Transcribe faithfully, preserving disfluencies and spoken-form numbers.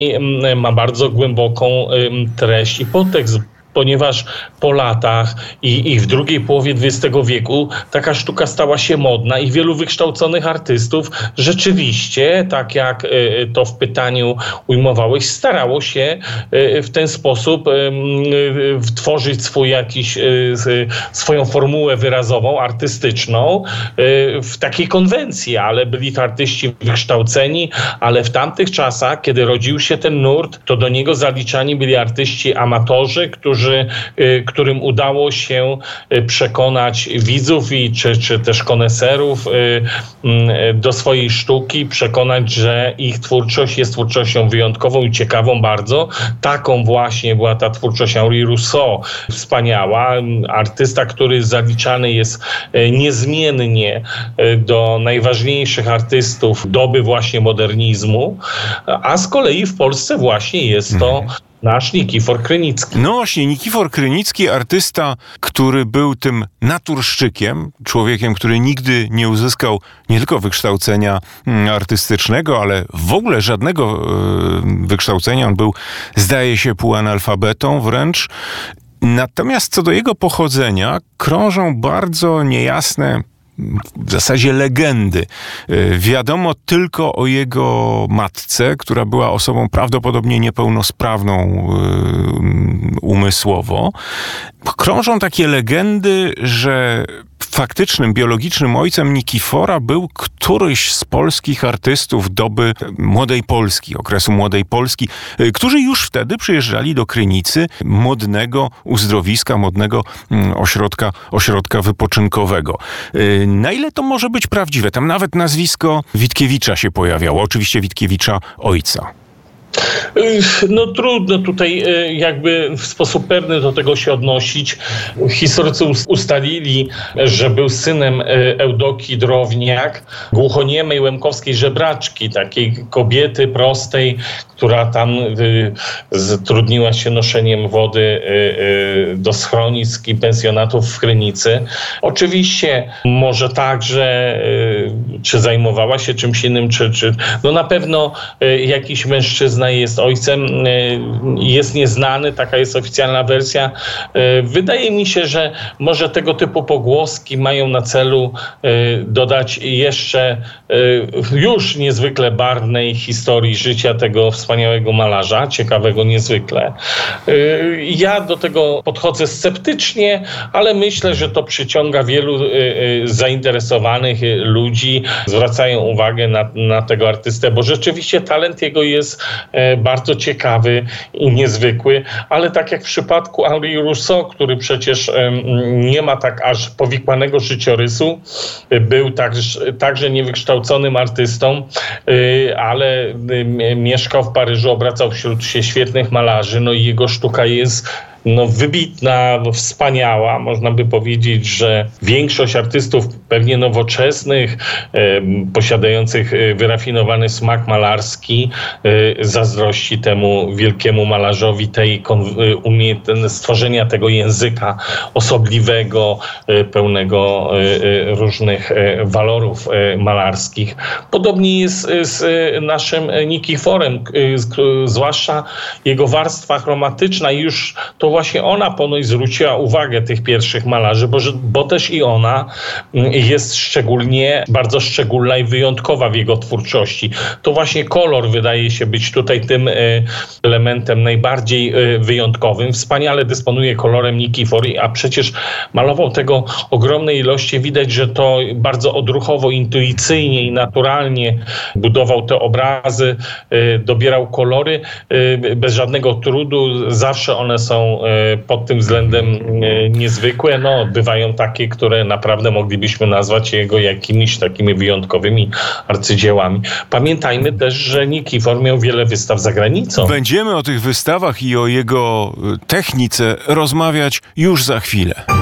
ma bardzo głęboką treść i podtekst, ponieważ po latach i, i w drugiej połowie dwudziestego wieku taka sztuka stała się modna i wielu wykształconych artystów rzeczywiście, tak jak to w pytaniu ujmowałeś, starało się w ten sposób tworzyć swój jakiś, swoją formułę wyrazową, artystyczną w takiej konwencji, ale byli to artyści wykształceni, ale w tamtych czasach, kiedy rodził się ten nurt, to do niego zaliczani byli artyści amatorzy, którzy którym udało się przekonać widzów i czy, czy też koneserów do swojej sztuki, przekonać, że ich twórczość jest twórczością wyjątkową i ciekawą bardzo. Taką właśnie była ta twórczość Henri Rousseau. Wspaniała. Artysta, który zaliczany jest niezmiennie do najważniejszych artystów doby właśnie modernizmu, a z kolei w Polsce właśnie jest to nasz Nikifor Krynicki. No właśnie, Nikifor Krynicki, artysta, który był tym naturszczykiem, człowiekiem, który nigdy nie uzyskał nie tylko wykształcenia artystycznego, ale w ogóle żadnego e, wykształcenia. On był, zdaje się, półanalfabetą wręcz. Natomiast co do jego pochodzenia, krążą bardzo niejasne w zasadzie legendy. Wiadomo tylko o jego matce, która była osobą prawdopodobnie niepełnosprawną umysłowo. Krążą takie legendy, że faktycznym, biologicznym ojcem Nikifora był któryś z polskich artystów doby Młodej Polski, okresu Młodej Polski, którzy już wtedy przyjeżdżali do Krynicy, modnego uzdrowiska, modnego ośrodka, ośrodka wypoczynkowego. Na ile to może być prawdziwe? Tam nawet nazwisko Witkiewicza się pojawiało, oczywiście Witkiewicza ojca. No trudno tutaj jakby w sposób pewny do tego się odnosić. Historycy ustalili, że był synem Eudoki Drowniak, głuchoniemej łemkowskiej żebraczki, takiej kobiety prostej, która tam zatrudniła się noszeniem wody do schronisk i pensjonatów w Krynicy. Oczywiście może także, czy zajmowała się czymś innym, czy, czy no na pewno jakiś mężczyzna jest ojcem, jest nieznany, taka jest oficjalna wersja. Wydaje mi się, że może tego typu pogłoski mają na celu dodać jeszcze już niezwykle barwnej historii życia tego wspaniałego malarza, ciekawego niezwykle. Ja do tego podchodzę sceptycznie, ale myślę, że to przyciąga wielu zainteresowanych ludzi, zwracają uwagę na, na tego artystę, bo rzeczywiście talent jego jest bardzo ciekawy i niezwykły, ale tak jak w przypadku Henri Rousseau, który przecież nie ma tak aż powikłanego życiorysu, był także, także niewykształconym artystą, ale mieszkał w Paryżu, obracał wśród się świetnych malarzy, no i jego sztuka jest no wybitna, no wspaniała. Można by powiedzieć, że większość artystów pewnie nowoczesnych, e, posiadających wyrafinowany smak malarski, e, zazdrości temu wielkiemu malarzowi tej umiejętności stworzenia tego języka osobliwego, e, pełnego e, różnych e, walorów e, malarskich. Podobnie jest z e, naszym Nikiforem, e, z, zwłaszcza jego warstwa chromatyczna i już to właśnie ona ponoć zwróciła uwagę tych pierwszych malarzy, bo, bo też i ona jest szczególnie, bardzo szczególna i wyjątkowa w jego twórczości. To właśnie kolor wydaje się być tutaj tym elementem najbardziej wyjątkowym. Wspaniale dysponuje kolorem Nikifor, a przecież malował tego ogromnej ilości. Widać, że to bardzo odruchowo, intuicyjnie i naturalnie budował te obrazy, dobierał kolory bez żadnego trudu. Zawsze one są pod tym względem niezwykłe. No, bywają takie, które naprawdę moglibyśmy nazwać jego jakimiś takimi wyjątkowymi arcydziełami. Pamiętajmy też, że Nikifor miał wiele wystaw za granicą. Będziemy o tych wystawach i o jego technice rozmawiać już za chwilę.